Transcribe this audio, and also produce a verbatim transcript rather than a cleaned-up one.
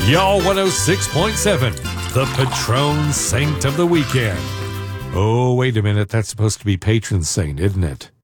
Y'all one oh six point seven, the Patron Saint of the weekend. Oh, wait a minute. That's supposed to be patron saint, isn't it?